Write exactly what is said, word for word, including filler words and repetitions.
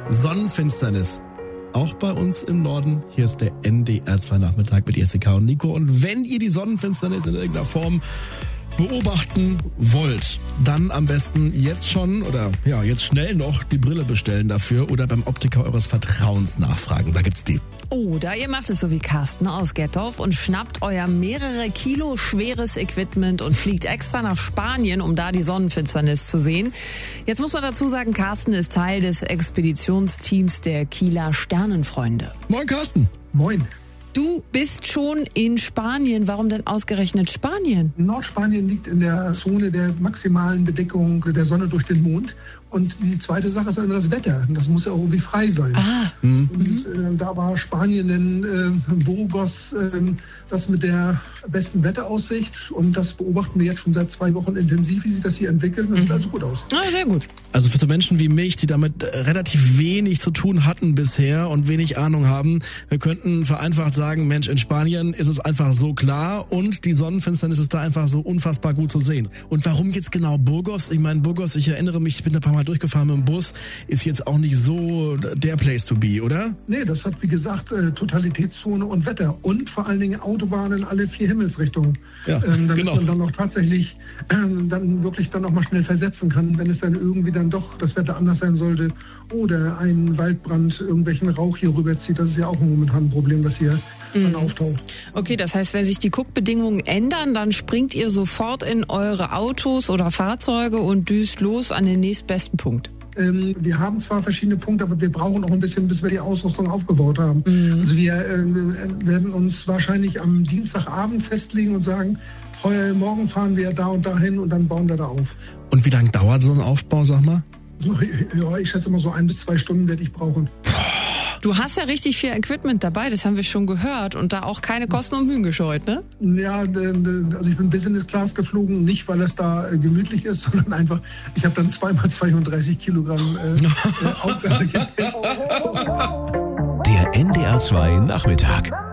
Sonnenfinsternis. Auch bei uns im Norden. Hier ist der N D R zwei Nachmittag mit Jessica und Nico. Und wenn ihr die Sonnenfinsternis in irgendeiner Form beobachten wollt, dann am besten jetzt schon oder ja jetzt schnell noch die Brille bestellen dafür oder beim Optiker eures Vertrauens nachfragen. Da gibt's die. Oder ihr macht es so wie Carsten aus Gettorf und schnappt euer mehrere Kilo schweres Equipment und fliegt extra nach Spanien, um da die Sonnenfinsternis zu sehen. Jetzt muss man dazu sagen, Carsten ist Teil des Expeditionsteams der Kieler Sternenfreunde. Moin Carsten. Moin. Du bist schon in Spanien. Warum denn ausgerechnet Spanien? Nordspanien liegt in der Zone der maximalen Bedeckung der Sonne durch den Mond. Und die zweite Sache ist dann immer das Wetter. Das muss ja auch irgendwie frei sein. Ah. Mhm. Und äh, da war Spanien in äh, Burgos äh, das mit der besten Wetteraussicht. Und das beobachten wir jetzt schon seit zwei Wochen intensiv, wie sich das hier entwickelt. Das sieht also gut aus. Ah, sehr gut. Also für so Menschen wie mich, die damit relativ wenig zu tun hatten bisher und wenig Ahnung haben, wir könnten vereinfacht sagen, Mensch, in Spanien ist es einfach so klar und die Sonnenfinsternis ist da einfach so unfassbar gut zu sehen. Und warum jetzt genau Burgos? Ich meine, Burgos, ich erinnere mich, ich bin da ein paar Mal durchgefahren mit dem Bus, ist jetzt auch nicht so der Place to be, oder? Nee, das hat, wie gesagt, äh, Totalitätszone und Wetter und vor allen Dingen Autobahnen in alle vier Himmelsrichtungen. Ja, ähm, damit genau. man dann auch tatsächlich ähm, dann wirklich dann auch mal schnell versetzen kann, wenn es dann irgendwie dann doch das Wetter anders sein sollte oder ein Waldbrand irgendwelchen Rauch hier rüberzieht. Das ist ja auch momentan ein Problem, was hier mhm. dann auftaucht. Okay, das heißt, wenn sich die Guckbedingungen ändern, dann springt ihr sofort in eure Autos oder Fahrzeuge und düst los an den nächstbesten Punkt. Ähm, wir haben zwar verschiedene Punkte, aber wir brauchen noch ein bisschen, bis wir die Ausrüstung aufgebaut haben. Mhm. Also wir äh, werden uns wahrscheinlich am Dienstagabend festlegen und sagen, heu, morgen fahren wir da und dahin und dann bauen wir da auf. Und wie lange dauert so ein Aufbau, sag mal? Ja, ich schätze mal so ein bis zwei Stunden werde ich brauchen. Du hast ja richtig viel Equipment dabei, das haben wir schon gehört und da auch keine Kosten und Mühen gescheut, ne? Ja, also ich bin Business Class geflogen, nicht weil es da gemütlich ist, sondern einfach, ich habe dann zweimal zweiunddreißig Kilogramm äh, Aufgabe. Der N D R zwei Nachmittag.